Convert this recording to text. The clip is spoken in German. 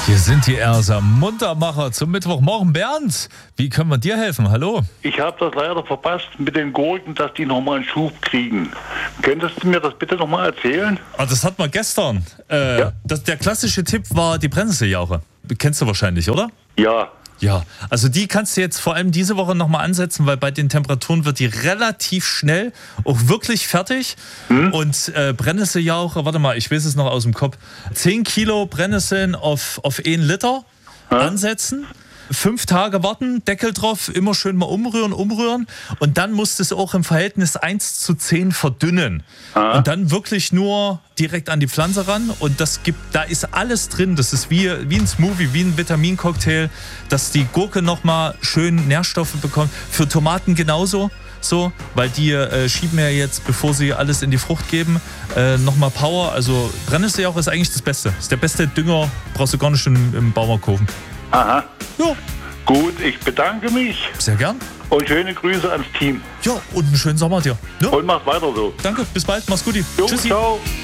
Hier sind die Erser Muntermacher zum Mittwochmorgen. Bernd, wie können wir dir helfen? Hallo. Ich habe das leider verpasst mit den Gurken, dass die nochmal einen Schub kriegen. Könntest du mir das bitte nochmal erzählen? Das hatten wir gestern. Ja. Der klassische Tipp war die Brennnesseljauche. Kennst du wahrscheinlich, oder? Ja. Ja, also die kannst du jetzt vor allem diese Woche nochmal ansetzen, weil bei den Temperaturen wird die relativ schnell auch wirklich fertig. Und Brennnesseljauche, warte mal, ich weiß es noch aus dem Kopf, 10 Kilo Brennnesseln auf 1 Liter ansetzen. 5 Tage warten, Deckel drauf, immer schön mal umrühren. Und dann musst du es auch im Verhältnis 1:10 verdünnen. Und dann wirklich nur direkt an die Pflanze ran. Und da ist alles drin. Das ist wie ein Smoothie, wie ein Vitamincocktail, dass die Gurke nochmal schön Nährstoffe bekommt. Für Tomaten genauso. So, weil die schieben ja jetzt, bevor sie alles in die Frucht geben, nochmal Power. Also Brennnesseljauche ist eigentlich das Beste. Ist der beste Dünger, brauchst du gar nicht im Baumarkt kaufen. Aha. Ja. Gut, ich bedanke mich. Sehr gern. Und schöne Grüße ans Team. Ja, und einen schönen Sommer dir. Ja. Und mach weiter so. Danke, bis bald, mach's gut. Jo, Tschüssi. ciao.